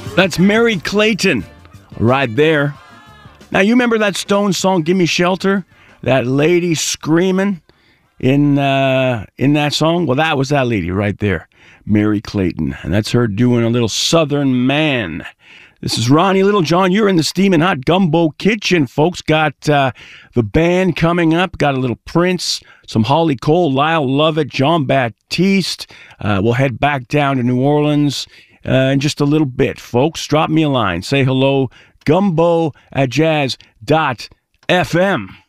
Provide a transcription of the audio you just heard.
That's Mary Clayton right there. Now, you remember that Stones song, Gimme Shelter? That lady screaming in that song? Well, that was that lady right there, Mary Clayton. And that's her doing a little Southern Man. This is Ronnie Littlejohn. You're in the Steamin' Hot Gumbo Kitchen, folks. Got the band coming up. Got a little Prince, some Holly Cole, Lyle Lovett, John Baptiste. We'll head back down to New Orleans in just a little bit, folks. Drop me a line. Say hello, gumbo@jazz.fm.